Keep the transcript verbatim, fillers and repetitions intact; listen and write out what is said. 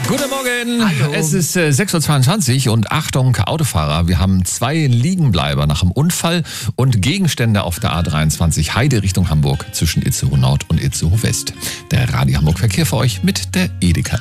Guten Morgen, Hallo. Es ist äh, sechs Uhr zweiundzwanzig und Achtung, Autofahrer, wir haben zwei Liegenbleiber nach dem Unfall und Gegenstände auf der A dreiundzwanzig Heide Richtung Hamburg zwischen Itzehoe Nord und Itzehoe West. Der Radio Hamburg Verkehr für euch mit der Edeka.